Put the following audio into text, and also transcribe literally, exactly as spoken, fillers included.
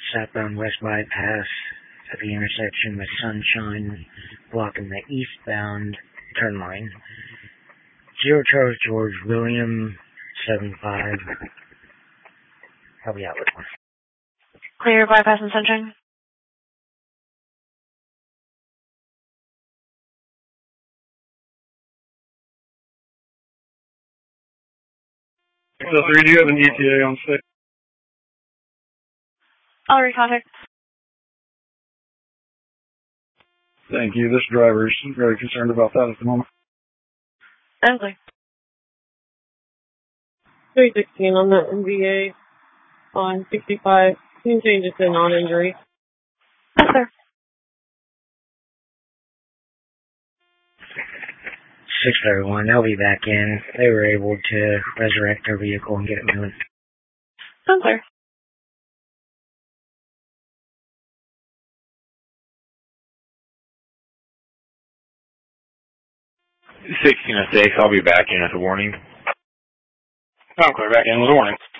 southbound west bypass at the intersection with Sunshine, blocking the eastbound turn lane. Zero Charles George William seven five. I'll be out with one. Clear bypass and Sunshine. So three, do you have an E T A on site? I'll recontact. Thank you. This driver is very concerned about that at the moment. Exactly. three sixteen on the N V A on sixty-five. Can you change it to non-injury? Yes, sir. six thirty-one, they'll be back in. They were able to resurrect their vehicle and get it moving. Yes, sir. sixteen oh six, I'll be back in at the warning. I'm clear back in with a warning.